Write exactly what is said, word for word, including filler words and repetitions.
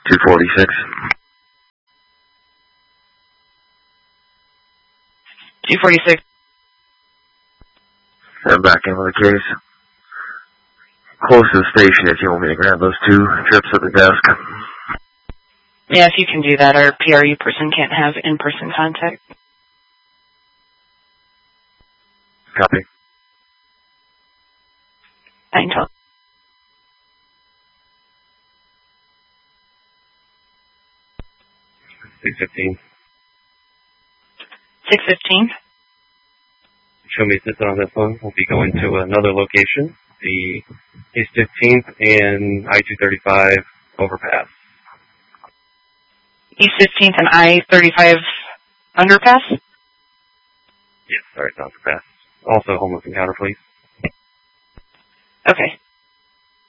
two forty-six. two forty-six. I'm back in with the case. Close to the station if you want me to grab those two trips at the desk. Yeah, if you can do that, our P R U person can't have in-person contact. Copy. nine twelve. six fifteen. six fifteen. Show me assistant on this one. We'll be going to another location, the East fifteenth and I two thirty-five overpass. East fifteenth and I thirty-five underpass? Yes, sorry, it's not overpass. Also, homeless encounter, please. Okay.